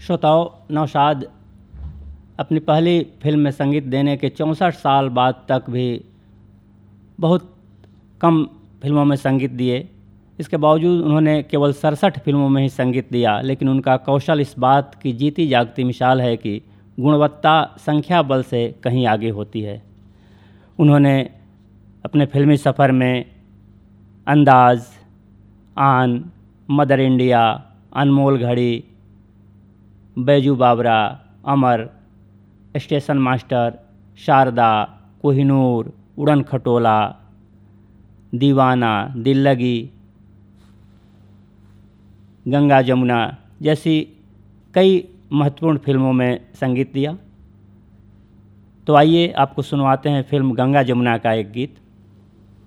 श्रोताओं, नौशाद अपनी पहली फिल्म में संगीत देने के 64 साल बाद तक भी बहुत कम फिल्मों में संगीत दिए। इसके बावजूद उन्होंने केवल 67 फिल्मों में ही संगीत दिया, लेकिन उनका कौशल इस बात की जीती जागती मिसाल है कि गुणवत्ता संख्या बल से कहीं आगे होती है। उन्होंने अपने फिल्मी सफ़र में अंदाज़, आन, मदर इंडिया, अनमोल घड़ी, बैजू बावरा, अमर, स्टेशन मास्टर, शारदा, कोहिनूर, उड़न खटोला, दीवाना, दिल लगी, गंगा जमुना जैसी कई महत्वपूर्ण फिल्मों में संगीत दिया। तो आइए आपको सुनवाते हैं फिल्म गंगा जमुना का एक गीत।